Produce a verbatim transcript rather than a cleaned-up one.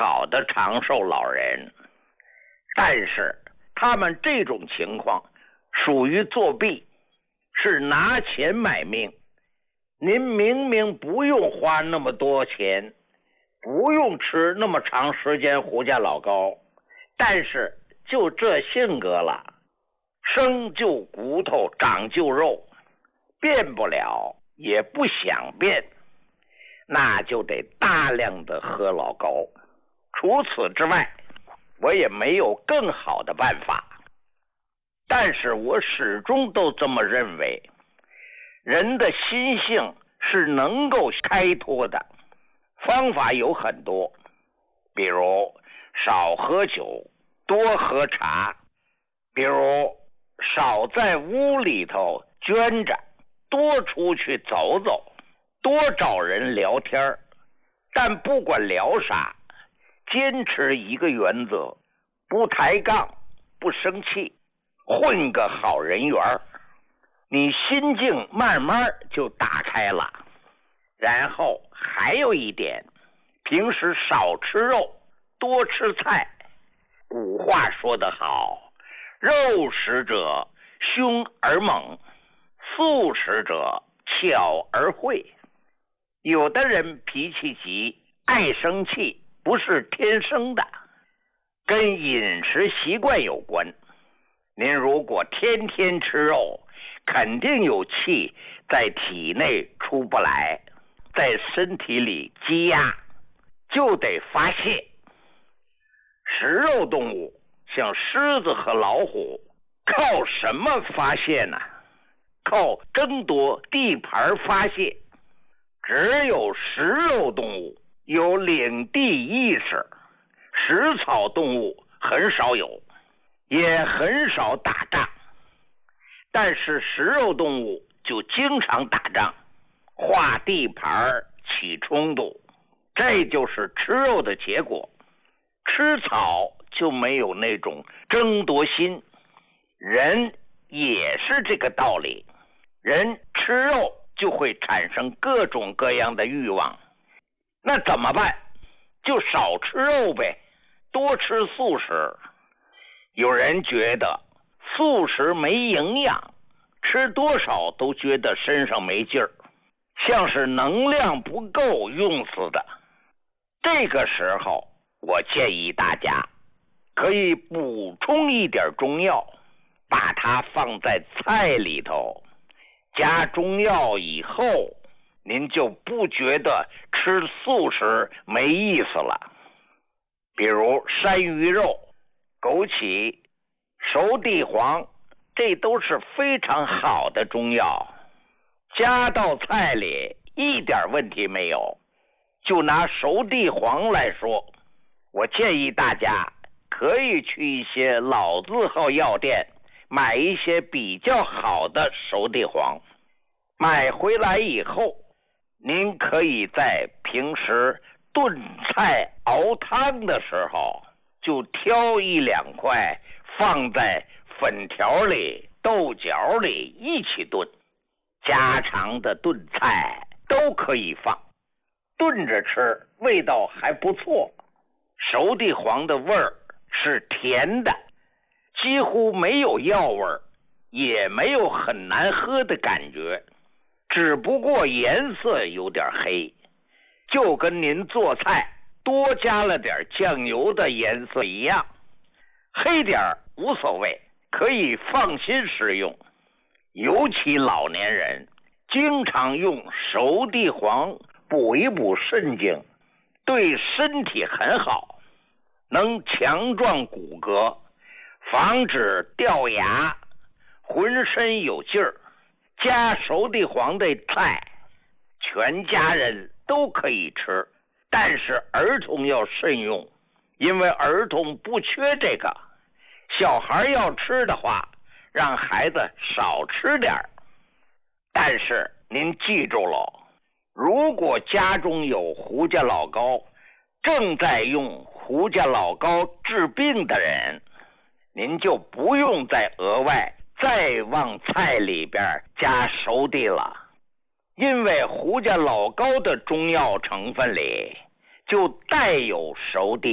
好的长寿老人。但是他们这种情况属于作弊，是拿钱买命。您明明不用花那么多钱，不用吃那么长时间胡家老膏，但是就这性格了，生就骨头长就肉，变不了也不想变，那就得大量的喝老膏。除此之外，我也没有更好的办法。但是我始终都这么认为，人的心性是能够开脱的，方法有很多，比如少喝酒，多喝茶，比如少在屋里头捐着，多出去走走，多找人聊天。但不管聊啥，坚持一个原则，不抬杠，不生气，混个好人缘，你心境慢慢就打开了。然后还有一点，平时少吃肉，多吃菜。古话说得好，肉食者凶而猛，素食者巧而慧。有的人脾气急，爱生气，不是天生的，跟饮食习惯有关。您如果天天吃肉，肯定有气在体内出不来，在身体里积压，就得发泄。食肉动物像狮子和老虎，靠什么发泄呢？靠争夺地盘发泄。只有食肉动物有领地意识，食草动物很少有，也很少打仗。但是食肉动物就经常打仗，划地盘，起冲突，这就是吃肉的结果。吃草就没有那种争夺心，人也是这个道理。人吃肉就会产生各种各样的欲望，那怎么办？就少吃肉呗，多吃素食。有人觉得素食没营养，吃多少都觉得身上没劲儿，像是能量不够用死的。这个时候我建议大家可以补充一点中药，把它放在菜里头。加中药以后，您就不觉得吃素食没意思了。比如山芋肉、枸杞、熟地黄，这都是非常好的中药，加到菜里一点问题没有。就拿熟地黄来说，我建议大家可以去一些老字号药店买一些比较好的熟地黄。买回来以后，您可以在平时炖菜熬汤的时候就挑一两块放在粉条里、豆角里一起炖。家常的炖菜都可以放，炖着吃味道还不错。熟地黄的味儿是甜的，几乎没有药味儿，也没有很难喝的感觉，只不过颜色有点黑，就跟您做菜多加了点酱油的颜色一样。黑点无所谓，可以放心食用。尤其老年人经常用熟地黄补一补肾精，对身体很好，能强壮骨骼，防止掉牙，浑身有劲儿。加熟地黄的菜，全家人都可以吃，但是儿童要慎用，因为儿童不缺这个。小孩要吃的话，让孩子少吃点儿。但是您记住了，如果家中有胡家老膏，正在用胡家老膏治病的人，您就不用再额外再往菜里边加熟地了，因为胡家老膏的中药成分里就带有熟地。